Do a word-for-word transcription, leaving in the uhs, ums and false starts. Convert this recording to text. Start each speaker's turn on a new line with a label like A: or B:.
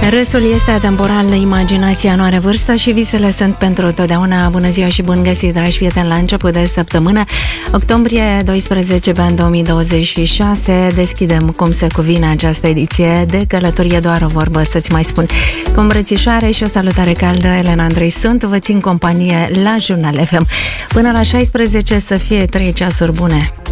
A: Râsul este atemporal, imaginația nu are vârstă și visele sunt pentru totdeauna. Bună ziua și bun găsit, dragi prieteni, la început de săptămână, octombrie doisprezece pe an două mii douăzeci și șase. Deschidem cum se cuvine această ediție de călătorie, doar o vorbă să-ți mai spun. Cu îmbrățișare și o salutare caldă, Elena Andrei sunt, vă țin companie la Jurnal F M. Până la șaisprezece să fie trei ceasuri bune.